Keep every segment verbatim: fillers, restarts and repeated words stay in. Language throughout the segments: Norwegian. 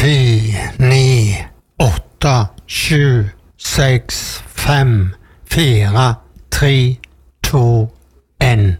ti, ni, åtte, sju, seks, fem, fire, tre, to, en.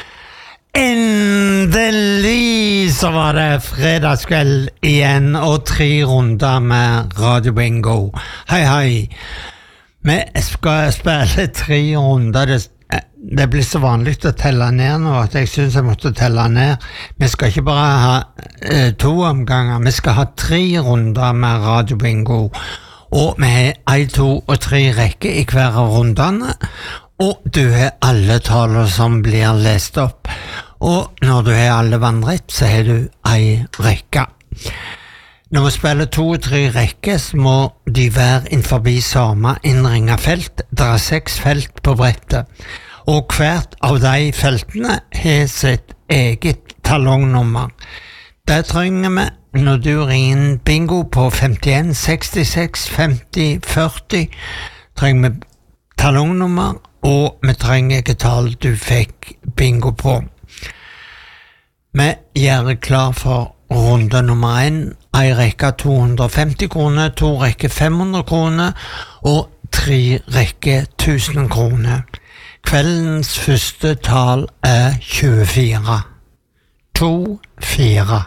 Endelig så var det fredagskveld igjen og tre runder med Radio Bingo. Hei, hei. Vi skal spille tre runder. Det, det blir så vanlig å telle ned nå at jeg synes jeg måtte telle ned. Vi skal ikke bare ha eh, to omganger, vi skal ha tre runder med Radio Bingo. Og vi har en, to og tre rekker i hver av rundene. Og du har alle taler som blir lest opp. Og når du har alle vannrett, så har du en rekke. Når vi spiller to og tre rekker, så må de være innenfor samme innringet felt. Det er seks felt på brettet. Og hvert av de feltene har sitt eget talongnummer. Det trenger vi når du ringer bingo på femtien sekstiseks femti førti. Trenger vi talongnummer, og vi trenger hvilket tall du fikk bingo på. Vi gjør klar for runde nummer en. En rekke to hundre og femti kroner, to rekke fem hundre kroner og tre rekke tusen kroner. Kveldens første tall er tjuefire. To, fire.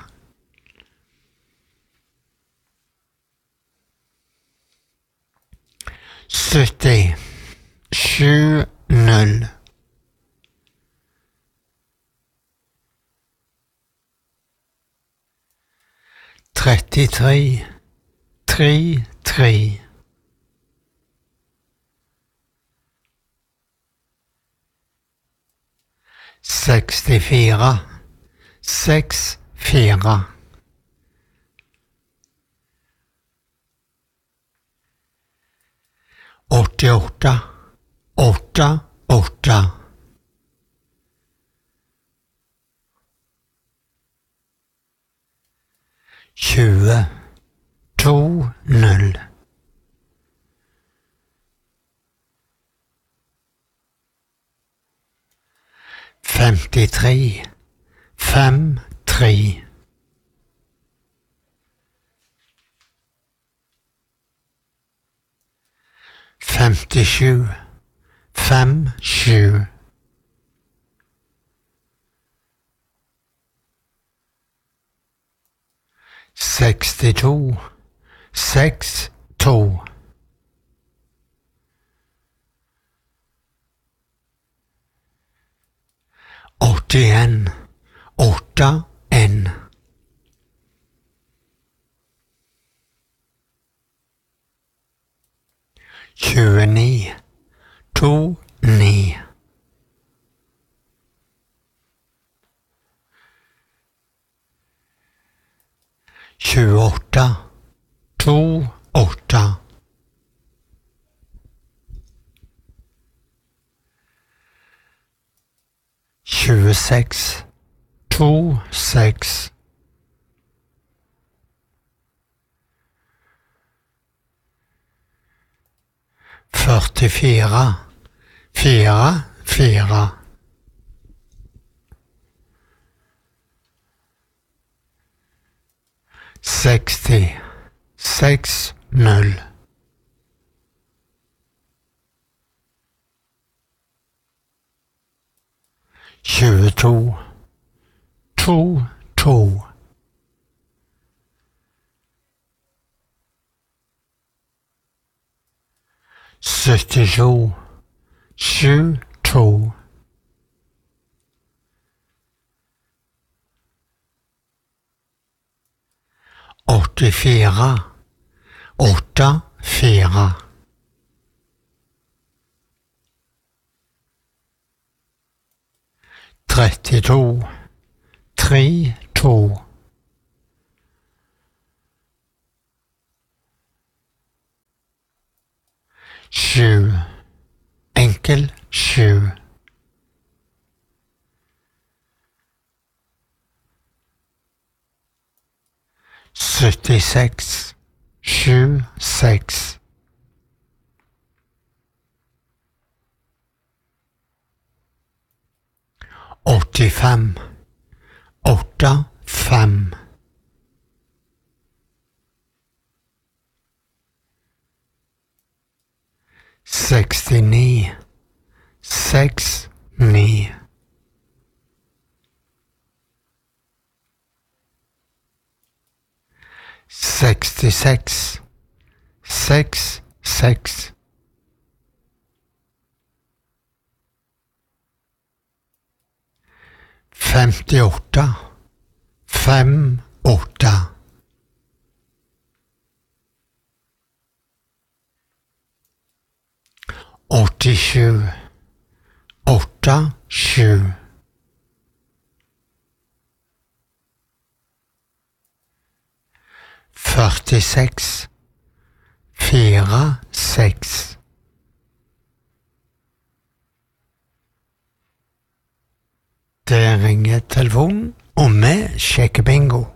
sytti. Sju, null. trettitre, tre, tre. sekstifire, seks, fire. åttiåtte, åtte, åtte. tjue, to, null. femtitre, fem, tre. femtisju, fem, sju. sekstito, seks, to. åttien, åtte, en. tjueni, to, ni. tjueåtte, to, åtte. tjueseks, to, seks. førtifire, fire, fire. seksti, seks, null. tjueto, to, to. syttisju, sju, to. åttifire, åtte, fire. trettito, tre, to. sju, enkel, sju. syttiseks, sju, seks. åttifem, åtte, fem. sekstini, seks, ni. Sekstiseks, seks, seks. Femtiåtte, fem, åtte. Åttisju, åtte, sju. Førtiseks, fire, seks. Det ringer telefonen, og vi sjekker bingo.